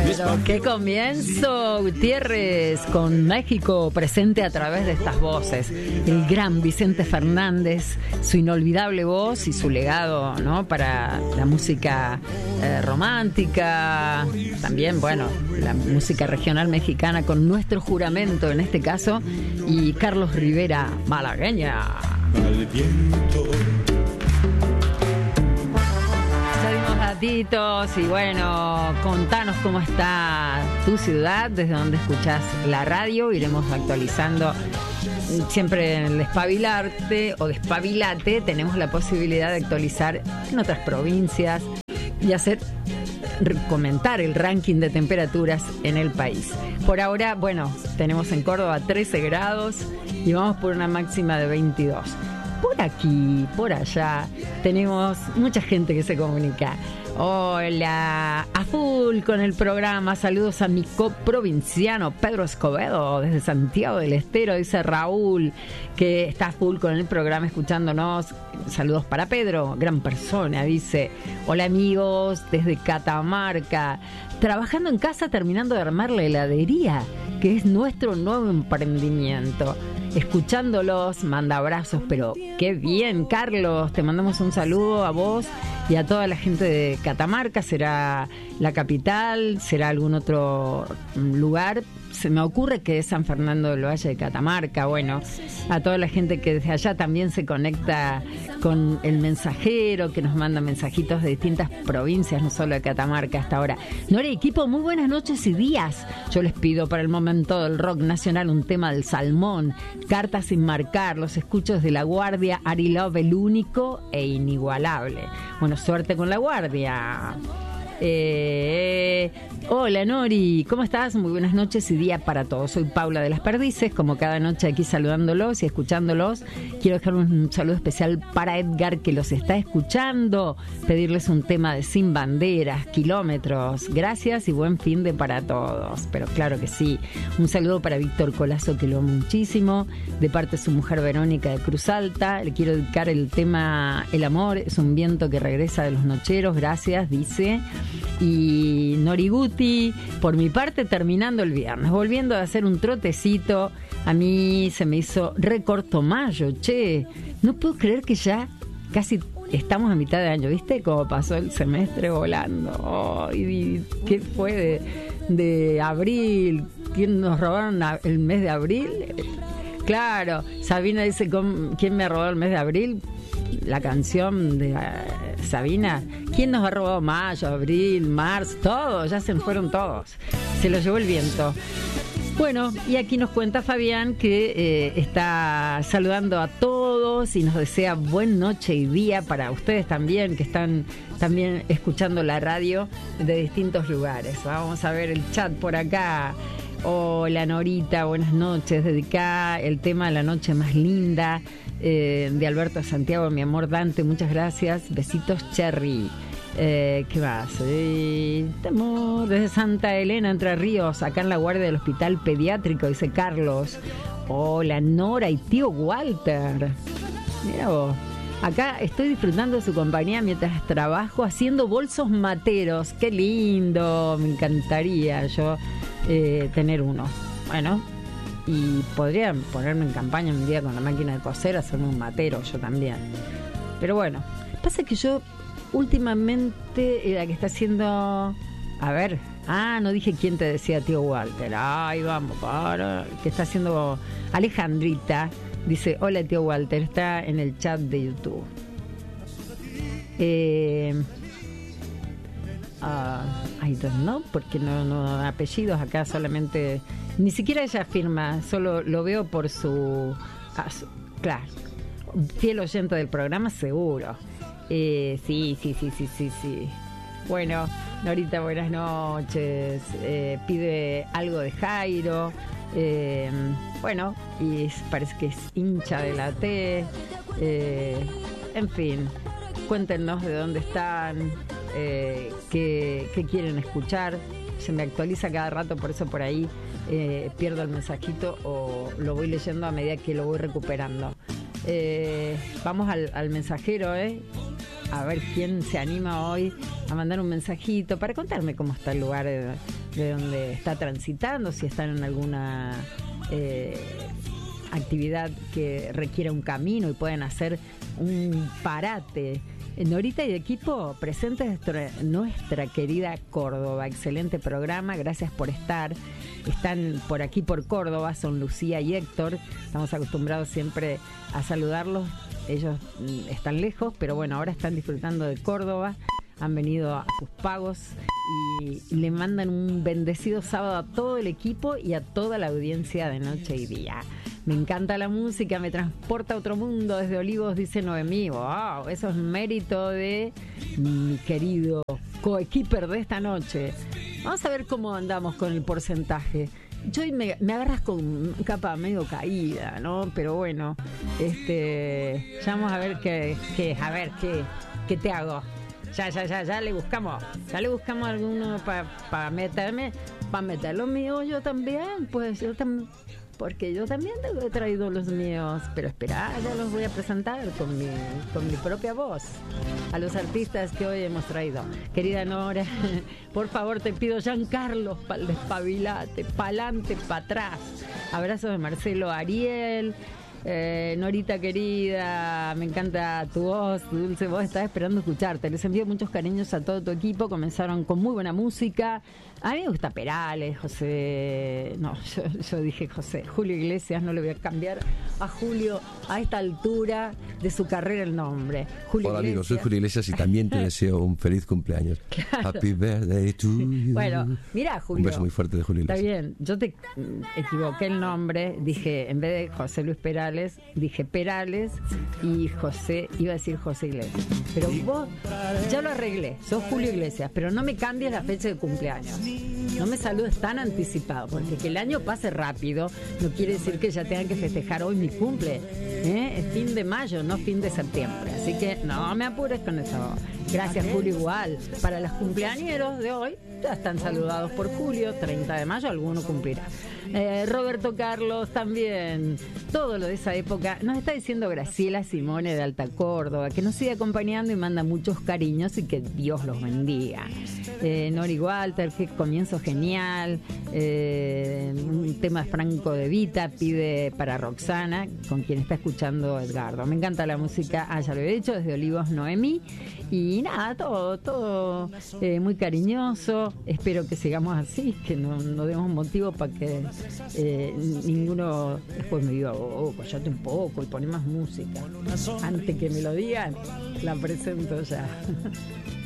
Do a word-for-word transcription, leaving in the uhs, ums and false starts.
Pero qué comienzo, Gutiérrez, con México presente a través de estas voces. El gran Vicente Fernández, su inolvidable voz y su legado, ¿no?, para la música eh, romántica, también, bueno, la música regional mexicana, con Nuestro Juramento en este caso, y Carlos Rivera, malagueña. Al viento. Ratitos y bueno, contanos cómo está tu ciudad, desde donde escuchás la radio. Iremos actualizando siempre en el Despabilarte o Despabilate. Tenemos la posibilidad de actualizar en otras provincias y hacer comentar el ranking de temperaturas en el país. Por ahora, bueno, tenemos en Córdoba trece grados y vamos por una máxima de veintidós. Por aquí, por allá, tenemos mucha gente que se comunica. Hola, a full con el programa. Saludos a mi coprovinciano Pedro Escobedo desde Santiago del Estero, dice Raúl, que está a full con el programa escuchándonos. Saludos para Pedro, gran persona, dice. Hola amigos, desde Catamarca, trabajando en casa, terminando de armar la heladería, que es nuestro nuevo emprendimiento. Escuchándolos, manda abrazos, pero qué bien, Carlos, te mandamos un saludo a vos y a toda la gente de Catamarca. Será la capital, será algún otro lugar. Se me ocurre que es San Fernando del Valle de Catamarca. Bueno, a toda la gente que desde allá también se conecta con el mensajero, que nos manda mensajitos de distintas provincias, no solo de Catamarca hasta ahora. Nora y equipo, muy buenas noches y días. Yo les pido para el momento del rock nacional un tema del Salmón, Cartas sin marcar. Los escucho desde La Guardia, Ari Love, el único e inigualable. Bueno, suerte con La Guardia. Eh, hola Nori, ¿cómo estás? Muy buenas noches y día para todos. Soy Paula de las Perdices, como cada noche aquí saludándolos y escuchándolos. Quiero dejar un saludo especial para Edgar, que los está escuchando, pedirles un tema de Sin Banderas, Kilómetros. Gracias y buen fin de para todos. Pero claro que sí. Un saludo para Víctor Colazo, que lo amo muchísimo, de parte de su mujer Verónica de Cruz Alta. Le quiero dedicar el tema El amor es un viento que regresa de los nocheros. Gracias, dice. Y Noriguti, por mi parte, terminando el viernes, volviendo a hacer un trotecito. A mí se me hizo recorto mayo, che, no puedo creer que ya casi estamos a mitad de año, ¿viste? Como pasó el semestre volando. Oh, y, ¿qué fue de, de abril? ¿Quién nos robaron el mes de abril? Claro, Sabina dice, ¿quién me robó el mes de abril? La canción de uh, Sabina. ¿Quién nos ha robado mayo, abril, marzo? Todos, ya se fueron todos. Se los llevó el viento. Bueno, y aquí nos cuenta Fabián que eh, está saludando a todos y nos desea buena noche y día para ustedes también, que están también escuchando la radio de distintos lugares. Vamos a ver el chat por acá. Hola Norita, buenas noches. Dedicá el tema La noche más linda, eh, de Alberto Santiago, mi amor Dante, muchas gracias. Besitos Cherry. Eh, ¿Qué más? Eh, estamos desde Santa Elena, Entre Ríos, acá en la guardia del hospital pediátrico, dice Carlos. Hola Nora y tío Walter. Mira vos. Acá estoy disfrutando de su compañía mientras trabajo haciendo bolsos materos. Qué lindo, me encantaría yo eh, tener uno. Bueno, y podría ponerme en campaña un día con la máquina de coser, hacerme un matero yo también. Pero bueno, pasa que yo últimamente la que está haciendo, a ver, ah, no dije quién te decía tío Walter. Ay, vamos, para, que está haciendo Alejandrita. Dice, hola tío Walter, está en el chat de YouTube. Eh, uh, I don't know, porque no, no apellidos acá solamente, ni siquiera ella firma, solo lo veo por su, ah, su claro, fiel oyente del programa seguro. Eh, sí, sí, sí, sí, sí, sí. Bueno, Norita, buenas noches. Eh, pide algo de Jairo. Eh, bueno, y parece que es hincha de la T. Eh, en fin, cuéntenos de dónde están, eh, qué, qué quieren escuchar. Se me actualiza cada rato, por eso por ahí eh, pierdo el mensajito o lo voy leyendo a medida que lo voy recuperando. Eh, vamos al, al mensajero, ¿eh? A ver quién se anima hoy a mandar un mensajito para contarme cómo está el lugar de, de donde está transitando, si están en alguna eh, actividad que requiera un camino y pueden hacer un parate. Norita y equipo presentes nuestra, nuestra querida Córdoba. Excelente programa, gracias por estar. Están por aquí por Córdoba, son Lucía y Héctor. Estamos acostumbrados siempre a saludarlos. Ellos mm, están lejos, pero bueno, ahora están disfrutando de Córdoba. Han venido a sus pagos y le mandan un bendecido sábado a todo el equipo y a toda la audiencia de Noche y Día. Me encanta la música, me transporta a otro mundo desde Olivos, dice Noemí. Wow, eso es mérito de mi querido coequiper de esta noche. Vamos a ver cómo andamos con el porcentaje. Yo me, me agarras con capa medio caída, ¿no? Pero bueno, este, ya vamos a ver qué, qué a ver qué, qué te hago. Ya, ya, ya, ya le buscamos, ya le buscamos alguno para pa meterme, para meter los míos yo también, pues yo también. Porque yo también he traído los míos, pero espera, ya los voy a presentar con mi, con mi propia voz a los artistas que hoy hemos traído. Querida Nora, por favor te pido, Giancarlo, pa'l despabilate, pa'lante, pa' atrás. Abrazos de Marcelo Ariel. Eh, Norita querida, me encanta tu voz, tu dulce voz, estaba esperando escucharte. Les envío muchos cariños a todo tu equipo. Comenzaron con muy buena música. A mí me gusta Perales, José. No, yo, yo dije José. Julio Iglesias, no le voy a cambiar a Julio a esta altura de su carrera el nombre. Julio Hola Iglesias. amigo, soy Julio Iglesias y también te deseo un feliz cumpleaños. Claro. Happy birthday to you. Bueno, mira Julio. Un beso muy fuerte de Julio Está Iglesias. bien, yo te equivoqué el nombre, dije, en vez de José Luis Perales, dije Perales y José, iba a decir José Iglesias. Pero vos, ya lo arreglé, sos Julio Iglesias, pero no me cambies la fecha de cumpleaños. No me saludes tan anticipado, porque que el año pase rápido no quiere decir que ya tengan que festejar hoy mi cumple. ¿eh? Es fin de mayo, no fin de septiembre. Así que no me apures con eso. Gracias, Julio, igual. Para los cumpleañeros de hoy, ya están saludados por Julio, treinta de mayo, alguno cumplirá. Eh, Roberto Carlos también, todo lo de esa época. Nos está diciendo Graciela Simone de Alta Córdoba, que nos sigue acompañando y manda muchos cariños y que Dios los bendiga. Eh, Nori Walter, que comienzo genial. Eh, un tema Franco de Vita pide para Roxana, con quien está escuchando Edgardo. Me encanta la música, ah, ya lo he dicho, desde Olivos Noemí. Y nada, todo, todo eh, muy cariñoso. Espero que sigamos así, que no, no demos motivo para que eh, ninguno después me diga, oh, callate un poco y poné más música. Antes que me lo digan, la presento ya.